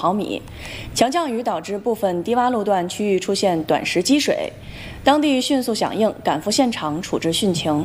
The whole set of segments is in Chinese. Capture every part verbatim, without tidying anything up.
毫米。强降雨导致部分低洼路段区域出现短时积水，当地迅速响应，赶赴现场处置汛情。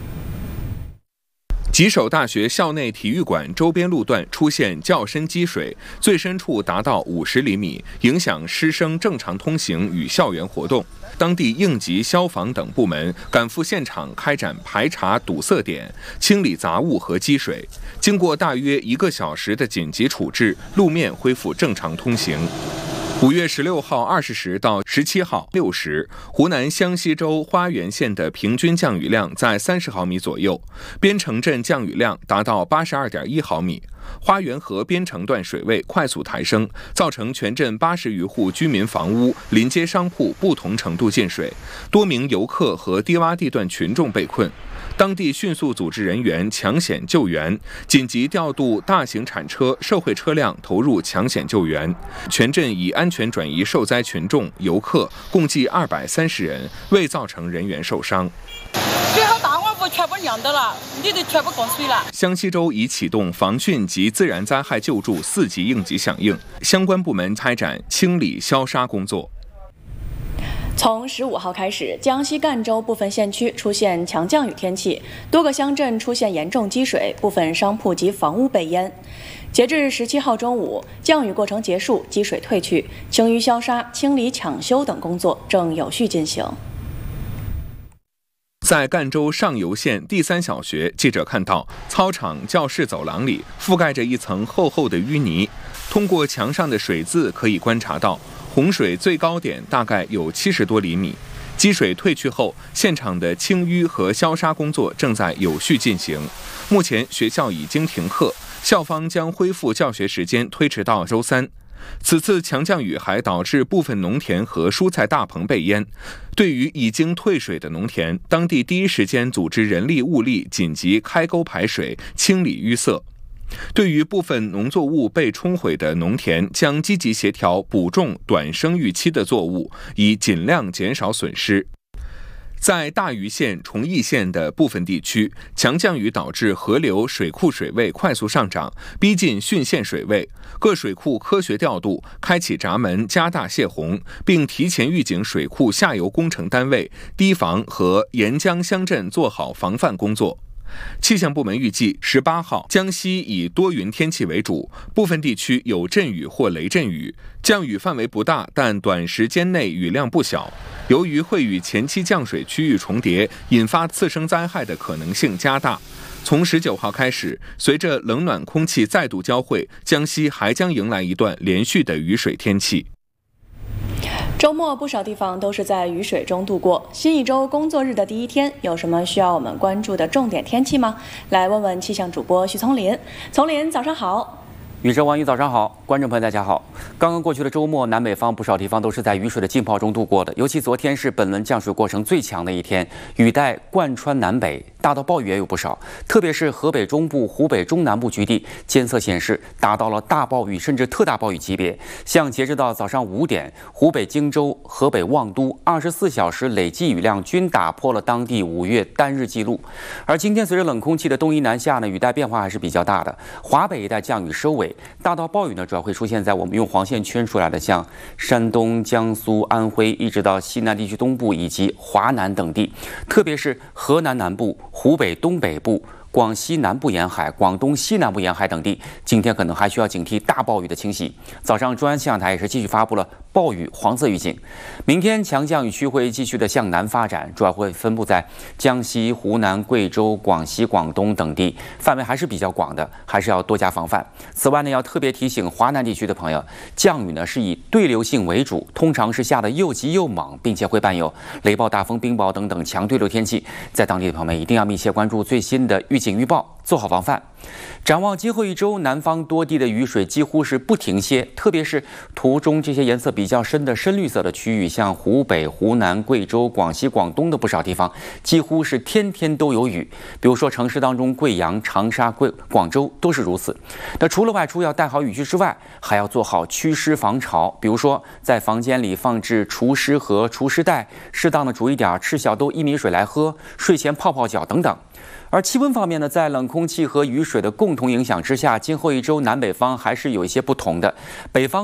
吉首大学校内体育馆周边路段出现较深积水，最深处达到五十厘米，影响师生正常通行与校园活动。当地应急、消防等部门赶赴现场开展排查堵塞点、清理杂物和积水。经过大约一个小时的紧急处置，路面恢复正常通行。五月十六号二十时到十七号六时，湖南湘西州花园县的平均降雨量在三十毫米左右，边城镇降雨量达到八十二点一毫米。花园河边城段水位快速抬升，造成全镇八十余户居民房屋、临街商铺不同程度进水，多名游客和低洼地段群众被困。当地迅速组织人员抢险救援，紧急调度大型铲车、社会车辆投入抢险救援。全镇已安全转移受灾群众、游客，共计二百三十人，未造成人员受伤。 最后大瓦屋全部晾到了，里头全部灌水了。 湘西州已启动防汛及自然灾害救助四级应急响应，相关部门开展清理消杀工作。 从十五号开始，江西赣州部分县区出现强降雨天气，多个乡镇出现严重积水，部分商铺及房屋被淹。截至十七号中午，降雨过程结束，积水退去，清淤消杀、清理抢修等工作正有序进行。 在赣州上游县第三小学，记者看到操场、教室走廊里覆盖着一层厚厚的淤泥，通过墙上的水渍可以观察到，洪水最高点大概有七十多厘米。积水退去后，现场的清淤和消杀工作正在有序进行。目前学校已经停课，校方将恢复教学时间推迟到周三。此次强降雨还导致部分农田和蔬菜大棚被淹。对于已经退水的农田，当地第一时间组织人力物力紧急开沟排水，清理淤塞。对于部分农作物被冲毁的农田，将积极协调补种短生育期的作物，以尽量减少损失。在大余县、崇义县的部分地区，强降雨导致河流、水库水位快速上涨，逼近汛限水位。各水库科学调度，开启闸门，加大泄洪，并提前预警水库下游工程单位、堤防和沿江乡镇做好防范工作。气象部门预计，十八号江西以多云天气为主，部分地区有阵雨或雷阵雨，降雨范围不大，但短时间内雨量不小。由于会与前期降水区域重叠，引发次生灾害的可能性加大。从十九号开始，随着冷暖空气再度交汇，江西还将迎来一段连续的雨水天气。 周末不少地方都是在雨水中度过。新一周工作日的第一天，有什么需要我们关注的重点天气吗？来问问气象主播徐丛林。丛林，早上好。 雨神王宇，早上好，观众朋友大家好。刚刚过去的周末，南北方不少地方都是在雨水的浸泡中度过的。尤其昨天是本轮降水过程最强的一天，雨带贯穿南北，大到暴雨也有不少。特别是河北中部、湖北中南部局地，监测显示达到了大暴雨甚至特大暴雨级别。像截止到早上五点，湖北荆州、河北望都二十四小时累计雨量均打破了当地五月单日纪录。而今天随着冷空气的东移南下呢，雨带变化还是比较大的。华北一带降雨收尾。大到暴雨呢，主要会出现在我们用黄线圈出来的像山东、江苏、安徽，一直到西南地区东部以及华南等地，特别是河南南部、湖北东北部、广西南部沿海、广东西南部沿海等地，今天可能还需要警惕大暴雨的侵袭。早上中央气象台也是继续发布了暴雨黄色预警。明天强降雨区会继续的向南发展，主要会分布在江西、湖南、贵州、广西、广东等地，范围还是比较广的，还是要多加防范。此外呢，要特别提醒华南地区的朋友，降雨呢是以对流性为主，通常是下的又急又猛，并且会伴有雷暴、大风、冰雹等等强对流天气。在当地的朋友们一定要密切关注最新的预警预报，做好防范。展望今后一周，南方多地的雨水几乎是不停歇，特别是图中这些颜色比较深的深绿色的区域，像湖北、湖南、贵州、广西、广东的不少地方，几乎是天天都有雨。比如说城市当中，贵阳、长沙、贵广州都是如此。那除了外出要带好雨具之外，还要做好祛湿防潮，比如说在房间里放置除湿盒、除湿袋，适当的煮一点赤小豆薏米水来喝，睡前泡泡脚等等。而气温方面呢，在冷空气和雨水的共同影响之下，今后一周南北方还是有一些不同的。北方